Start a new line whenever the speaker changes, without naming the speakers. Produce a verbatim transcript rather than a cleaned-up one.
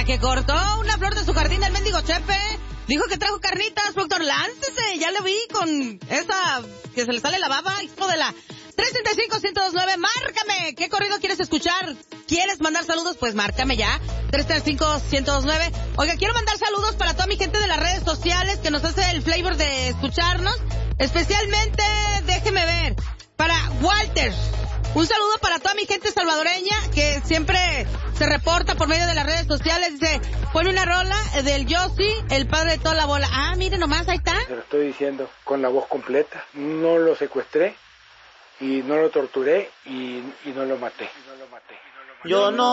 hasta que cortó una flor de su jardín del mendigo Chepe. Dijo que trajo carnitas, productor, láncese, ya le vi con esa que se le sale la baba, hijo de la... tres treinta y cinco, ciento veintinueve, márcame. ¿Qué corrido quieres escuchar? ¿Quieres mandar saludos? Pues márcame ya. tres treinta y cinco, ciento veintinueve. Oiga, quiero mandar saludos para toda mi gente de las redes sociales que nos hace el flavor de escucharnos. Especialmente, déjeme ver, para Walter. Un saludo para toda mi gente salvadoreña que siempre se reporta por medio de las redes sociales. Dice, pone una rola del Yossi, el padre de toda la bola. Ah, mire nomás, ahí está.
Se lo estoy diciendo con la voz completa. No lo secuestré y no lo torturé y, y no lo maté.
Yo no